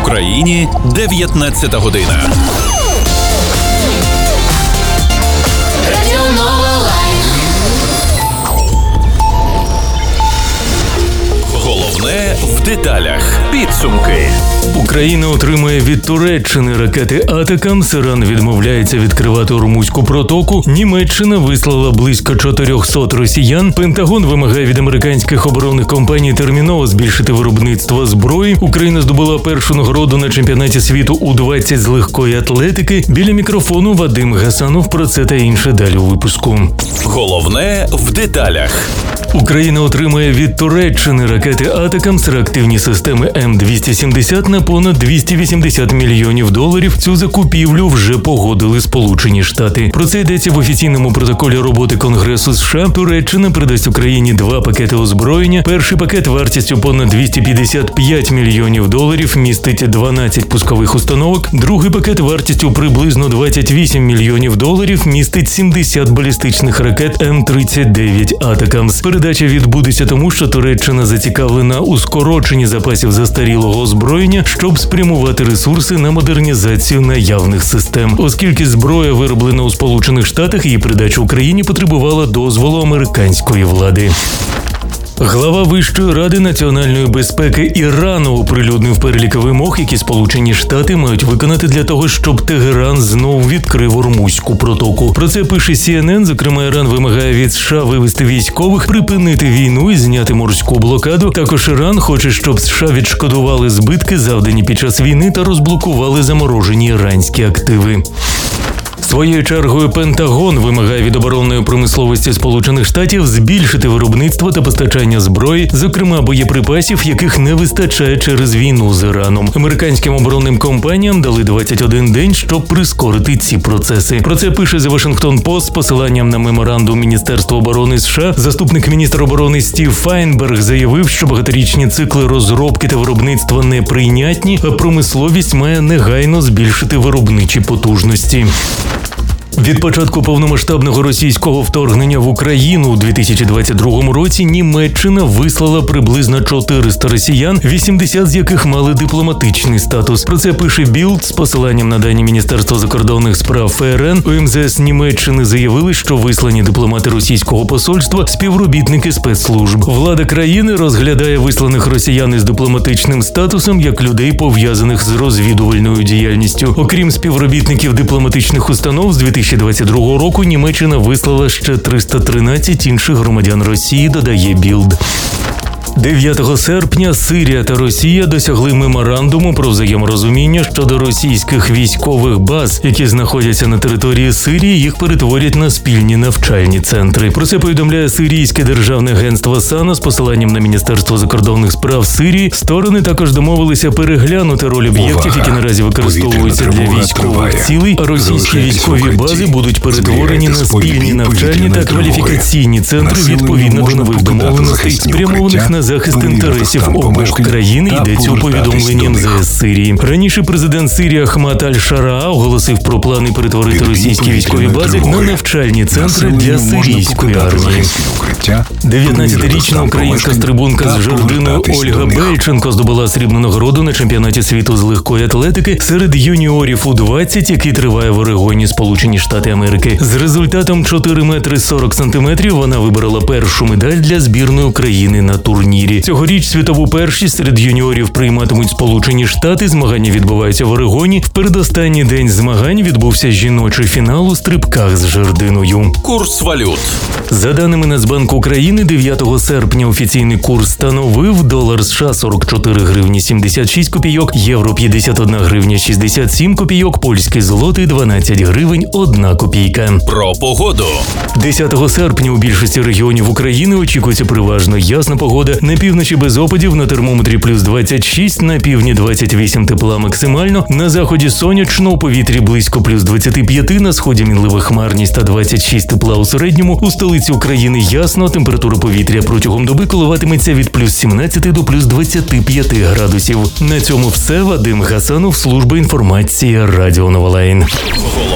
Україні 19 година. Головне в деталях. Підсумки. Україна отримує від Туреччини ракети «Атакамс», Іран відмовляється відкривати Ормузьку протоку, Німеччина вислала близько 400 росіян, Пентагон вимагає від американських оборонних компаній терміново збільшити виробництво зброї, Україна здобула першу нагороду на чемпіонаті світу У-20 з легкої атлетики. Біля мікрофону Вадим Гасанов. Про це та інше далі у випуску. Головне в деталях. Україна отримує від Туреччини ракети «Атакамс», реактивні системи М270 на понад $280 мільйонів. Цю закупівлю вже погодили Сполучені Штати. Про це йдеться в офіційному протоколі роботи Конгресу США. Туреччина придасть Україні 2 пакети озброєння. Перший пакет вартістю понад $255 мільйонів містить 12 пускових установок. Другий пакет вартістю приблизно $28 мільйонів містить 70 балістичних ракет М39 «Атакамс». Передача відбудеться тому, що Туреччина зацікавлена у скороченні запасів застарілого озброєння, щоб спрямувати ресурси на модернізацію наявних систем. Оскільки зброя вироблена у Сполучених Штатах, її передача Україні потребувала дозволу американської влади. Глава Вищої ради національної безпеки Ірану оприлюднив перелік вимог, які Сполучені Штати мають виконати для того, щоб Тегеран знов відкрив Ормузьку протоку. Про це пише CNN. Зокрема, Іран вимагає від США вивести військових, припинити війну і зняти морську блокаду. Також Іран хоче, щоб США відшкодували збитки, завдані під час війни, та розблокували заморожені іранські активи. Своєю чергою Пентагон вимагає від оборонної промисловості Сполучених Штатів збільшити виробництво та постачання зброї, зокрема боєприпасів, яких не вистачає через війну з Іраном. Американським оборонним компаніям дали 21 день, щоб прискорити ці процеси. Про це пише The Washington Post з посиланням на меморандум Міністерства оборони США. Заступник міністра оборони Стів Файнберг заявив, що багаторічні цикли розробки та виробництва неприйнятні, а промисловість має негайно збільшити виробничі потужності. Від початку повномасштабного російського вторгнення в Україну у 2022 році Німеччина вислала приблизно 400 росіян, 80 з яких мали дипломатичний статус. Про це пише Bild з посиланням на дані Міністерства закордонних справ ФРН. У МЗС Німеччини заявили, що вислані дипломати російського посольства – співробітники спецслужб. Влада країни розглядає висланих росіян із дипломатичним статусом як людей, пов'язаних з розвідувальною діяльністю. Окрім співробітників дипломатичних установ, з 2022 року Німеччина вислала ще 313 інших громадян Росії, додає Білд. 9 серпня Сирія та Росія досягли меморандуму про взаєморозуміння щодо російських військових баз, які знаходяться на території Сирії, їх перетворять на спільні навчальні центри. Про це повідомляє Сирійське державне агентство САНА з посиланням на Міністерство закордонних справ Сирії. Сторони також домовилися переглянути роль об'єктів, які наразі використовуються для військових цілей, а російські військові бази будуть перетворені на спільні навчальні та кваліфікаційні центри відповідно до нових домовленостей, спрямованих на захист інтересів обох країн, йдеться у повідомленні МЗС Сирії. Раніше президент Сирії Ахмад Аль-Шараа оголосив про плани перетворити російські військові бази на навчальні центри для сирійської армії. 19-річна українська стрибунка з жердиною Ольга Бельченко здобула срібну нагороду на чемпіонаті світу з легкої атлетики серед юніорів У-20, який триває в Орегоні, Сполучені Штати Америки. З результатом 4 метри 40 сантиметрів вона виборола першу медаль для збірної України на турнірі. Цьогоріч світову першість серед юніорів прийматимуть Сполучені Штати. Змагання відбуваються в Орегоні. В передостанній день змагань відбувся жіночий фінал у стрибках з жердиною. Курс валют. За даними Нацбанку України, 9 серпня офіційний курс становив долар США 44 гривні 76 копійок, євро 51 гривня 67 копійок, польський злотий 12 гривень 1 копійка. Про погоду. 10 серпня у більшості регіонів України очікується переважно ясна погода. На півночі без опадів, на термометрі плюс 26, на півдні 28 тепла максимально, на заході сонячно, у повітрі близько плюс 25, на сході мінлива хмарність та 26 тепла у середньому. У столиці України ясно, температура повітря протягом доби коливатиметься від плюс 17 до плюс 25 градусів. На цьому все. Вадим Гасанов, служба інформації Радіо Новолайн.